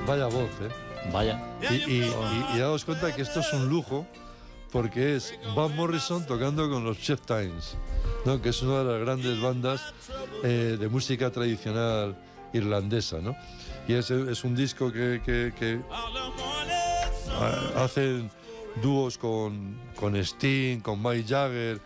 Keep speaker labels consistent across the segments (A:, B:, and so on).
A: Vaya voz, ¿eh?
B: Vaya.
A: Y daos cuenta que esto es un lujo, porque es Van Morrison tocando con los Chieftains, ¿no? Que es una de las grandes bandas de música tradicional irlandesa, ¿no? Y es un disco que hacen dúos con Sting, con Mick Jagger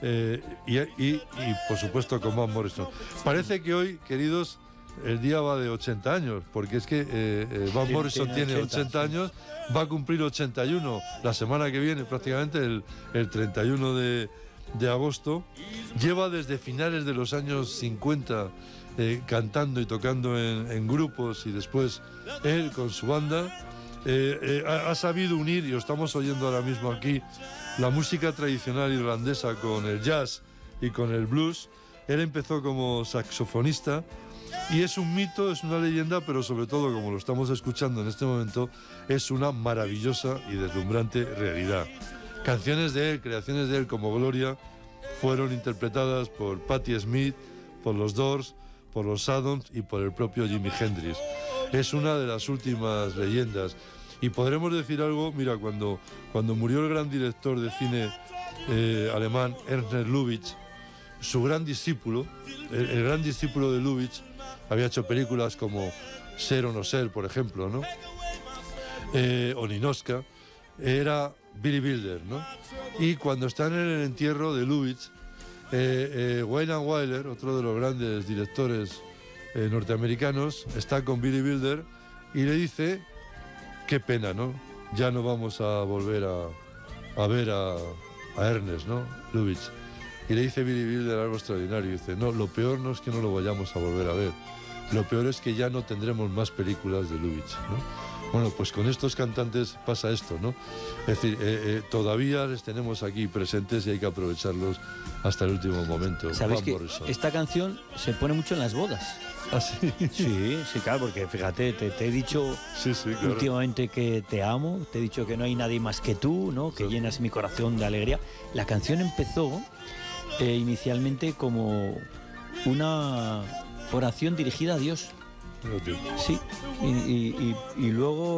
A: y por supuesto con Van Morrison. Parece que hoy, queridos, el día va de 80 años, porque es que Van Morrison tiene 80 años, va a cumplir 81 la semana que viene, prácticamente el 31 de agosto. Lleva desde finales de los años 50 cantando y tocando en grupos, y después él con su banda ha sabido unir, y lo estamos oyendo ahora mismo aquí, la música tradicional irlandesa con el jazz y con el blues. Él empezó como saxofonista y es un mito, es una leyenda, pero sobre todo, como lo estamos escuchando en este momento, es una maravillosa y deslumbrante realidad. Canciones de él, creaciones de él como Gloria, fueron interpretadas por Patti Smith, por los Doors, por los Addons y por el propio Jimi Hendrix. Es una de las últimas leyendas. Y podremos decir algo, mira, cuando murió el gran director de cine alemán Ernst Lubitsch, su gran discípulo, el gran discípulo de Lubitsch, había hecho películas como Ser o no ser, por ejemplo, ¿no? O Ninoska, era Billy Wilder, ¿no? Y cuando están en el entierro de Lubitsch, Wayne Wyler, otro de los grandes directores norteamericanos, está con Billy Wilder y le dice: qué pena, ¿no? Ya no vamos a volver a ver a Ernest, ¿no? Lubitsch. Y le dice Billy Wilder algo extraordinario, dice: no, lo peor no es que no lo vayamos a volver a ver, lo peor es que ya no tendremos más películas de Lubitsch, ¿no? Bueno, pues con estos cantantes pasa esto, ¿no? Es decir, todavía les tenemos aquí presentes y hay que aprovecharlos hasta el último momento.
B: ¿Sabéis que esta canción se pone mucho en las bodas?
A: ¿Ah, sí?
B: Sí, claro, porque fíjate, te he dicho
A: claro,
B: últimamente que te amo, te he dicho que no hay nadie más que tú, ¿no? Que llenas mi corazón de alegría. La canción empezó inicialmente como una oración dirigida a Dios. Sí, y luego